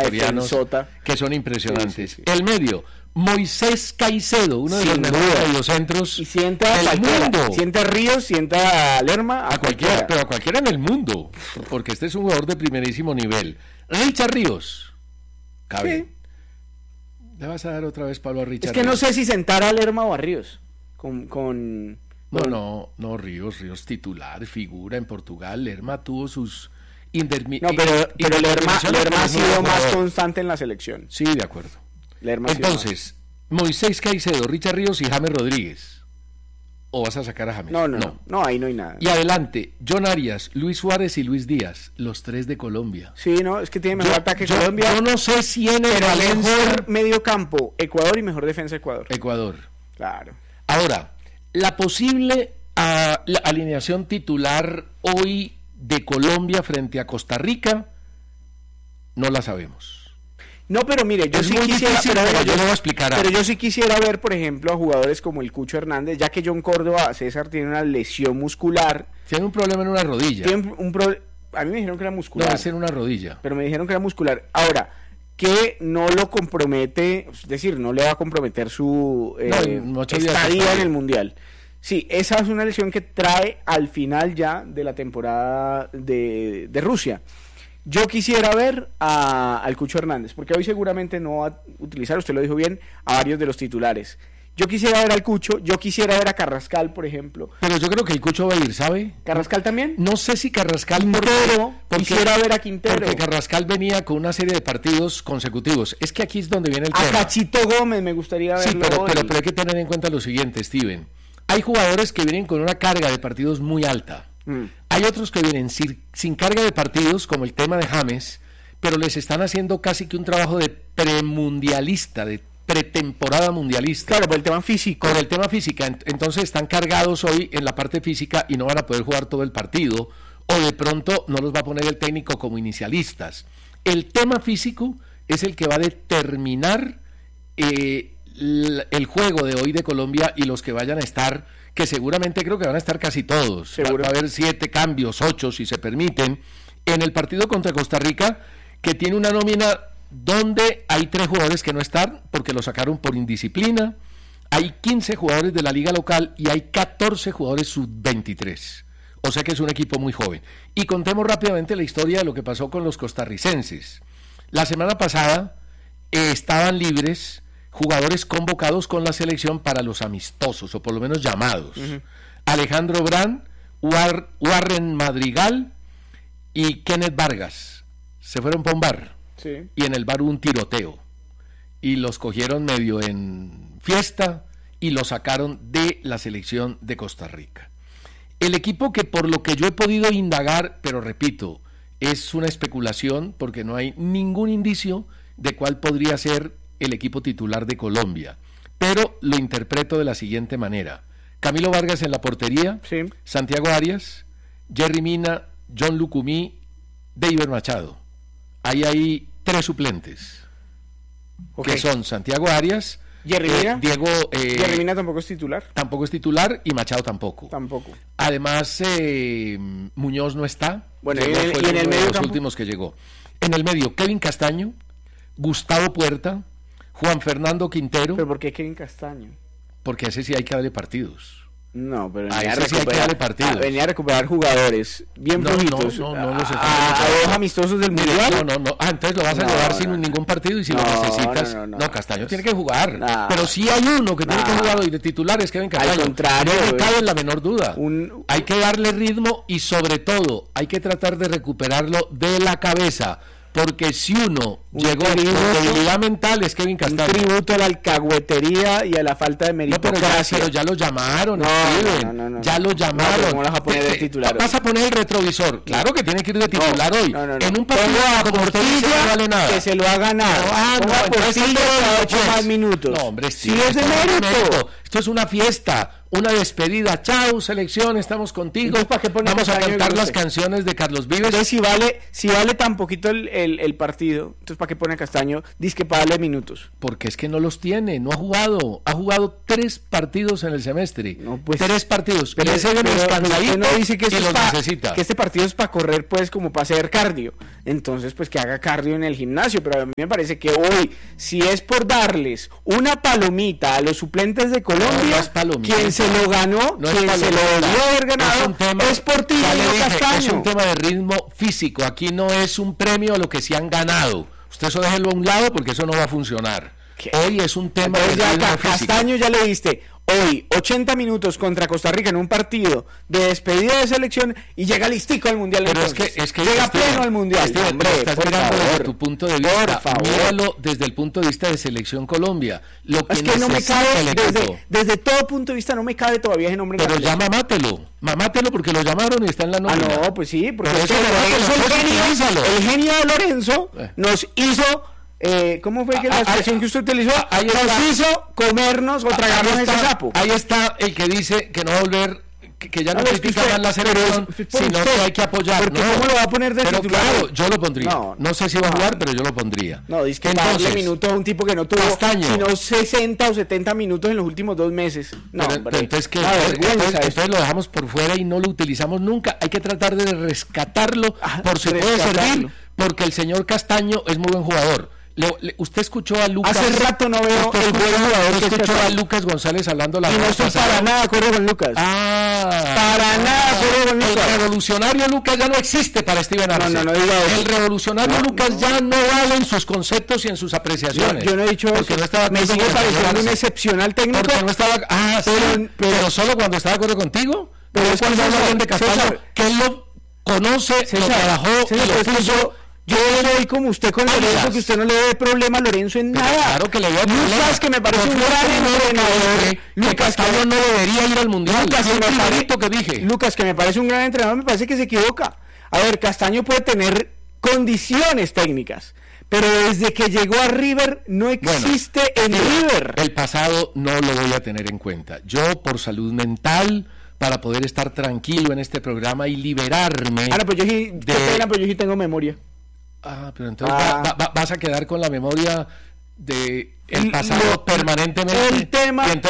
ecuatorianos defensota. que son impresionantes. Sí. El medio, Moisés Caicedo, uno de los mejores mediocentros y sienta del mundo. Sienta a Ríos, sienta a Lerma, A cualquiera, pero a cualquiera en el mundo, porque este es un jugador de primerísimo nivel. Richard Ríos, cabe. Sí. Le vas a dar otra vez palo a Richard Es que Ríos. no sé si sentar a Lerma o a Ríos. Con... No, Ríos titular, figura en Portugal. Lerma tuvo sus No, pero Lerma ha sido más constante en la selección. Sí, de acuerdo. Lerma Entonces, Moisés Caicedo, Richard Ríos y James Rodríguez. ¿O vas a sacar a James? No, ahí no hay nada. Y adelante, John Arias, Luis Suárez y Luis Díaz, los tres de Colombia. Sí, no, es que tiene mejor ataque Colombia. Yo no sé si en el mejor medio campo Ecuador y mejor defensa Ecuador. Claro. Ahora, la posible la alineación titular hoy de Colombia frente a Costa Rica, no la sabemos. No, pero mire, yo es sí muy quisiera, difícil, pero yo le voy a explicar algo. Pero yo sí quisiera ver, por ejemplo, a jugadores como el Cucho Hernández, ya que John Córdoba, César, tiene una lesión muscular. Tiene un problema en una rodilla. A mí me dijeron que era muscular. No, es en una rodilla. Pero me dijeron que era muscular. Ahora, que no lo compromete, es decir, no le va a comprometer su estadía en el Mundial. Sí, esa es una lesión que trae al final ya de la temporada de Rusia. Yo quisiera ver al Cucho Hernández, porque hoy seguramente no va a utilizar, usted lo dijo bien, a varios de los titulares. Yo quisiera ver al Cucho, yo quisiera ver a Carrascal, por ejemplo. Pero yo creo que el Cucho va a ir, ¿sabe? ¿Carrascal también? No sé si Carrascal... Quintero, quisiera ver a Quintero. Porque Carrascal venía con una serie de partidos consecutivos. Es que aquí es donde viene el tema. A Cachito Gómez me gustaría verlo. Sí, pero hay que tener en cuenta lo siguiente, Steven. Hay jugadores que vienen con una carga de partidos muy alta. Hay otros que vienen sin carga de partidos, como el tema de James, pero les están haciendo casi que un trabajo de premundialista, de pretemporada mundialista. Claro, por el tema físico. Por el tema física. Entonces están cargados hoy en la parte física y no van a poder jugar todo el partido, o de pronto no los va a poner el técnico como inicialistas. El tema físico es el que va a determinar el juego de hoy de Colombia y los que vayan a estar, que seguramente creo que van a estar casi todos. Va a haber 7 cambios, 8 si se permiten, en el partido contra Costa Rica, que tiene una nómina donde hay 3 jugadores que no están porque lo sacaron por indisciplina, hay 15 jugadores de la liga local y hay 14 jugadores sub-23, o sea que es un equipo muy joven. Y contemos rápidamente la historia de lo que pasó con los costarricenses. La semana pasada estaban libres jugadores convocados con la selección para los amistosos, o por lo menos llamados. Alejandro Brand, Warren Madrigal y Kenneth Vargas se fueron para un bar. Sí. Y en el bar hubo un tiroteo y los cogieron medio en fiesta y los sacaron de la selección de Costa Rica. El equipo que, por lo que yo he podido indagar, pero repito, es una especulación porque no hay ningún indicio de cuál podría ser el equipo titular de Colombia, pero lo interpreto de la siguiente manera: Camilo Vargas en la portería, sí. Santiago Arias, Jerry Mina, John Lucumí, David Machado. Ahí hay 3 suplentes, que son Santiago Arias, Jerry Mina. Jerry Mina tampoco es titular. Tampoco es titular y Machado tampoco. Además, Muñoz no está. Bueno, y en el medio los últimos que llegó. En el medio, Kevin Castaño, Gustavo Puerta, Juan Fernando Quintero. ¿Pero por qué Kevin Castaño? Porque a ese sí hay que darle partidos. No, pero a ese sí hay que darle partidos. Venía a recuperar jugadores bien flojitos. No los a 2 amistosos del Mundial. No. Entonces lo vas a llevar sin ningún partido y si lo necesitas. No, Castaño tiene que jugar. Pero sí hay uno que tiene que jugar hoy de titular, es Kevin Castaño. Al contrario. No cabe en la menor duda. Hay que darle ritmo y sobre todo hay que tratar de recuperarlo de la cabeza. Porque si uno llegó con debilidad mental es Kevin Castaño. Un tributo a la alcahuetería y a la falta de meritocracia. Pero ya lo llamaron, ya lo llamaron. ¿Cómo vas a poner de titular? Vas a poner el retrovisor. Claro que tiene que ir de titular hoy. En un partido como Portilla no vale nada. Que se lo ha ganado. Portilla a 8 más minutos. No, hombre, sí es de mérito. Esto es una fiesta. una despedida. Chao, selección, estamos contigo. Vamos a cantar las canciones de Carlos Vives. Entonces, si vale tan poquito el partido, entonces ¿para qué pone Castaño? Dice que para darle minutos. Porque es que no los tiene, no ha jugado. Ha jugado 3 partidos en el semestre. No, pues, 3 partidos. Pero ese no dice que los necesita. Que este partido es para correr, pues, como para hacer cardio. Entonces, pues, que haga cardio en el gimnasio. Pero a mí me parece que hoy, si es por darles una palomita a los suplentes de Colombia, quien se lo ganó, quien se lo debió haber ganado, es por ti, Castaño. Es un tema de ritmo físico. Aquí no es un premio a lo que se han ganado. Usted eso déjelo a un lado porque eso no va a funcionar. ¿Qué? Hoy es un tema de ritmo físico. Castaño ya le diste hoy 80 minutos contra Costa Rica en un partido de despedida de selección y llega listico al Mundial. Pero es que llega pleno al Mundial. Hombre, estás mirando desde tu punto de vista. Míralo desde el punto de vista de Selección Colombia. Lo que es que no me cabe, desde todo punto de vista no me cabe todavía ese nombre. Pero ya mamátelo porque lo llamaron y está en la nómina. No, pues sí, porque el genio de Lorenzo nos hizo... ¿cómo fue que la expresión que usted utilizó? Ahí nos hizo comernos o tragarnos ese sapo. Ahí está el que dice que no va a volver, que ya no critican la selección, sino que hay que apoyar. Porque ¿cómo lo va a poner de titular? Claro, yo lo pondría. No sé si va a jugar, pero yo lo pondría. No, dice que darle minutos a un tipo que no tuvo sino 60 o 70 minutos en los últimos 2 meses. No, pero entonces lo dejamos por fuera y no lo utilizamos nunca. Hay que tratar de rescatarlo por si puede servir, porque el señor Castaño es muy buen jugador. Usted escuchó a Lucas. Hace rato no veo el buen jugador que escuchó a Lucas González hablando la y no estoy para nada de acuerdo con Lucas. Para nada de acuerdo con Lucas. El revolucionario Lucas ya no existe para Steven Arce. No diga eso. El revolucionario Lucas ya no vale en sus conceptos y en sus apreciaciones. Yo no he dicho porque eso. No estaba me sigue pareciendo un excepcional técnico. Porque no estaba. Pero solo cuando estaba de acuerdo contigo. Pero es cuando hablan de Castaño, que él lo conoce, lo trabajó, lo puso. Yo soy como usted con Lorenzo, que usted no le ve problema a Lorenzo en nada. Claro que le veo problema. Lucas, que me parece un gran entrenador. Lucas, Castaño no debería ir al Mundial. Lucas, que me parece un gran entrenador, me parece que se equivoca. A ver, Castaño puede tener condiciones técnicas, pero desde que llegó a River no existe en River. El pasado no lo voy a tener en cuenta. Yo, por salud mental, para poder estar tranquilo en este programa y liberarme. Pues yo sí, qué pena, pero yo sí tengo memoria. Pero entonces vas a quedar con la memoria de el pasado permanentemente. El tema de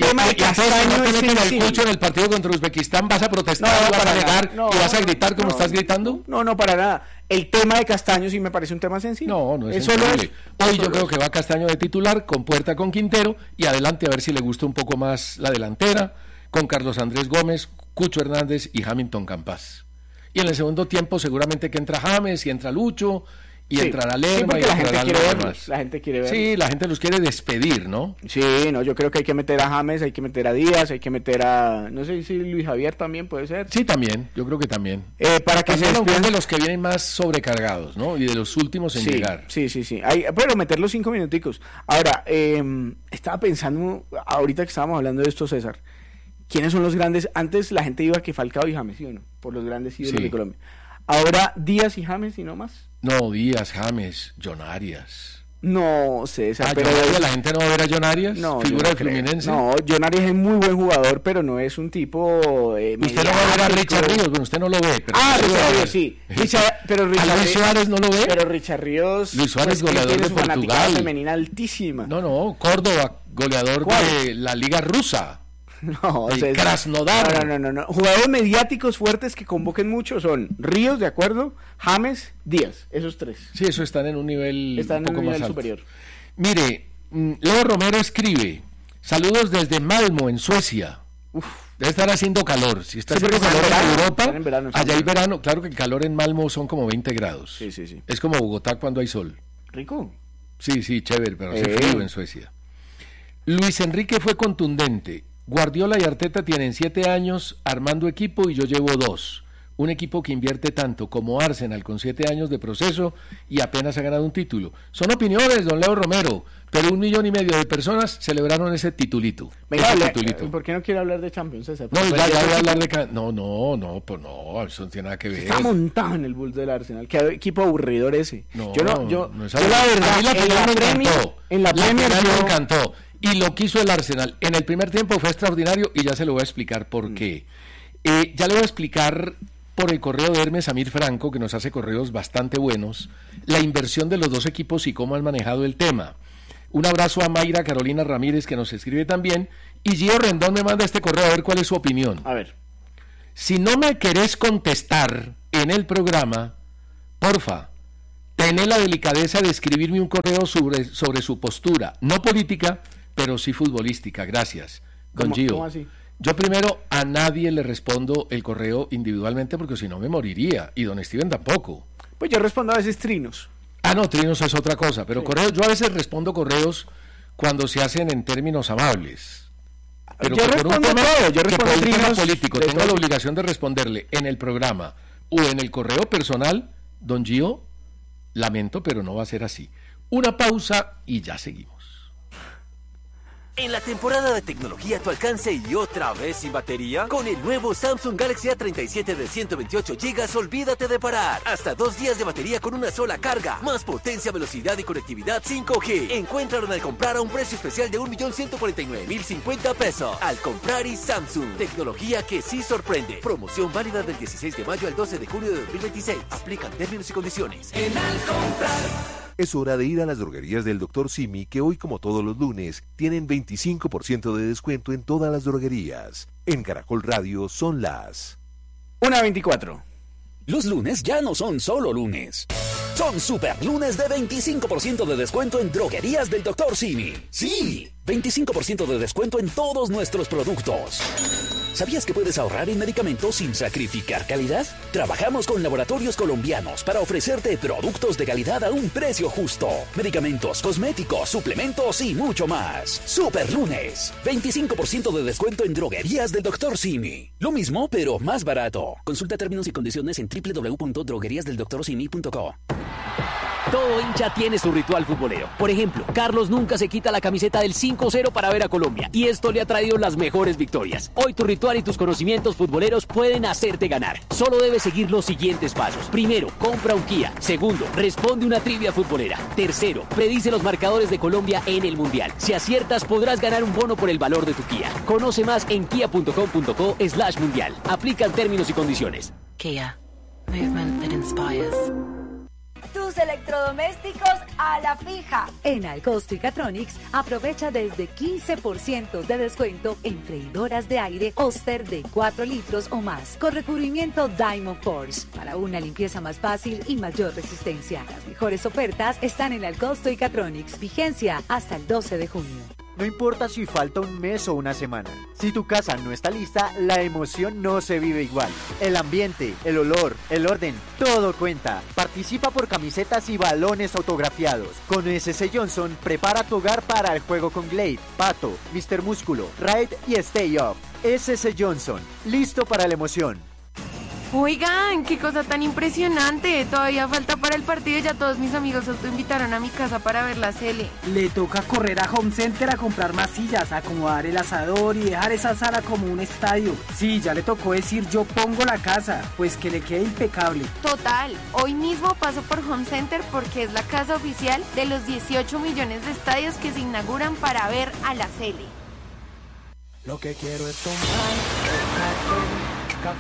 Castaño es el cucho en el partido contra Uzbekistán, vas a protestar, vas a llegar y vas a gritar como estás gritando. No, para nada. El tema de Castaño sí me parece un tema sencillo. No es sensible. Hoy yo creo que va Castaño de titular, con Puerta, con Quintero, y adelante a ver si le gusta un poco más la delantera, con Carlos Andrés Gómez, Cucho Hernández y Hamilton Campas. Y en el segundo tiempo seguramente que entra James y entra Lucho y entrará Lerma y entrará la gente quiere verlos. Sí, la gente los quiere despedir, ¿no? Sí, yo creo que hay que meter a James, hay que meter a Díaz, hay que meter a, no sé si Luis Javier también puede ser. Sí, también, yo creo que también. Para que también se despidan de los que vienen más sobrecargados, ¿no? Y de los últimos en llegar. Sí. Pero meter los 5 minuticos. Ahora, estaba pensando, ahorita que estábamos hablando de esto, César, ¿quiénes son los grandes? Antes la gente iba que Falcao y James, ¿sí o no? Por los grandes ídolos de Colombia. Ahora Díaz y James y no más. No, Díaz, James, John Arias. No, César, pero la gente no va a ver a John Arias, figura del Fluminense. No, John Arias es muy buen jugador, pero no es un tipo usted no va a ver a Richard Ríos, bueno, usted no lo ve, pero Richard Ríos sí. Pero Luis Suárez no lo ve. Pero Richard Ríos, Luis Suárez, goleador de Portugal, femenina altísima. No, Córdoba, goleador de la Liga Rusa. No, Krasnodar. No. Jugadores mediáticos fuertes que convoquen mucho son Ríos, de acuerdo, James, Díaz, esos 3. Sí, eso están en un nivel un poco más alto. Superior. Mire, Leo Romero escribe: saludos desde Malmö, en Suecia. Debe estar haciendo calor. Si está haciendo calor en Europa, allá hay verano. Claro que el calor en Malmö son como 20 grados. Sí. Es como Bogotá cuando hay sol. Rico. Sí, chévere, pero hace frío en Suecia. Luis Enrique fue contundente. Guardiola y Arteta tienen 7 años armando equipo y yo llevo 2. Un equipo que invierte tanto como Arsenal con 7 años de proceso y apenas ha ganado un título. Son opiniones, don Leo Romero, pero 1,5 millones de personas celebraron ese titulito. ¿Por qué no quiere hablar de Champions, César? No, ya voy a hablar de... No, eso no tiene nada que ver. Está montado en el Bulls del Arsenal. Qué equipo aburridor ese. No es yo la verdad, en la Premier me encantó. Y lo quiso el Arsenal. En el primer tiempo fue extraordinario y ya se lo voy a explicar por qué. Ya le voy a explicar por el correo de Hermes Amir Franco, que nos hace correos bastante buenos, la inversión de los dos equipos y cómo han manejado el tema. Un abrazo a Mayra Carolina Ramírez, que nos escribe también, y Gio Rendón me manda este correo a ver cuál es su opinión. A ver. Si no me querés contestar en el programa, porfa, tené la delicadeza de escribirme un correo sobre su postura, no política, pero sí futbolística. Gracias, don Gio. ¿Cómo así? Yo primero a nadie le respondo el correo individualmente porque si no me moriría, y don Steven tampoco. Pues yo respondo a veces trinos. No, trinos es otra cosa, pero sí. Correos, yo a veces respondo correos cuando se hacen en términos amables. Pero yo respondo todo, yo respondo trinos político, tengo la obligación de responderle en el programa o en el correo personal, don Gio, lamento, pero no va a ser así. Una pausa y ya seguimos. En la temporada de tecnología a tu alcance y otra vez sin batería, con el nuevo Samsung Galaxy A37 de 128 GB, olvídate de parar. Hasta 2 días de batería con una sola carga, más potencia, velocidad y conectividad 5G. Encuéntralo al comprar a un precio especial de 1.149.050 pesos. Al comprar y Samsung, tecnología que sí sorprende. Promoción válida del 16 de mayo al 12 de junio de 2026. Aplican términos y condiciones. En Al comprar. Es hora de ir a las droguerías del Dr. Simi, que hoy, como todos los lunes, tienen 25% de descuento en todas las droguerías. En Caracol Radio son las 1:24. Los lunes ya no son solo lunes. Son super lunes de 25% de descuento en droguerías del Dr. Simi. ¡Sí! 25% de descuento en todos nuestros productos. ¿Sabías que puedes ahorrar en medicamentos sin sacrificar calidad? Trabajamos con laboratorios colombianos para ofrecerte productos de calidad a un precio justo. Medicamentos, cosméticos, suplementos y mucho más. Super lunes. 25% de descuento en droguerías del Dr. Simi. Lo mismo, pero más barato. Consulta términos y condiciones en www.drogueriasdeldoctorsimi.co. Todo hincha tiene su ritual futbolero. Por ejemplo, Carlos nunca se quita la camiseta del 5-0 para ver a Colombia, y esto le ha traído las mejores victorias. Hoy tu ritual y tus conocimientos futboleros pueden hacerte ganar. Solo debes seguir los siguientes pasos. Primero, compra un Kia. Segundo, responde una trivia futbolera. Tercero, predice los marcadores de Colombia en el Mundial. Si aciertas, podrás ganar un bono por el valor de tu Kia. Conoce más en kia.com.co/mundial. Aplican términos y condiciones. Kia. Movement that inspires. Tus electrodomésticos a la fija. En Alcosto y Catronics aprovecha desde 15% de descuento en freidoras de aire Oster de 4 litros o más con recubrimiento Diamond Force para una limpieza más fácil y mayor resistencia. Las mejores ofertas están en Alcosto y Catronics. Vigencia hasta el 12 de junio. No importa si falta un mes o una semana. Si tu casa no está lista, la emoción no se vive igual. El ambiente, el olor, el orden, todo cuenta. Participa por camisetas y balones autografiados. Con SS Johnson, prepara tu hogar para el juego con Glade, Pato, Mr. Músculo, Raid y Stay Up. SS Johnson, listo para la emoción. Oigan, qué cosa tan impresionante. Todavía falta para el partido y ya todos mis amigos se autoinvitaron a mi casa para ver la Sele. Le toca correr a Home Center a comprar más sillas, acomodar el asador y dejar esa sala como un estadio. Sí, ya le tocó decir yo pongo la casa, pues que le quede impecable. Total, hoy mismo paso por Home Center porque es la casa oficial de los 18 millones de estadios que se inauguran para ver a la Sele. Lo que quiero es tomar el café.